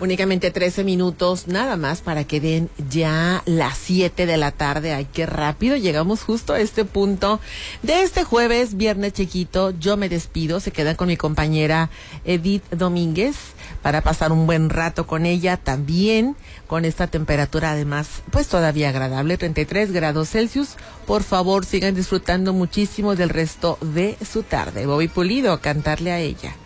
Únicamente 13 minutos nada más para que den ya las 7 de la tarde. Ay, qué rápido llegamos justo a este punto de este jueves, viernes chiquito. Yo me despido, se quedan con mi compañera Edith Domínguez para pasar un buen rato con ella también, con esta temperatura además pues todavía agradable, 33 grados Celsius. Por favor, sigan disfrutando muchísimo del resto de su tarde. Bobby Pulido, cantarle a ella.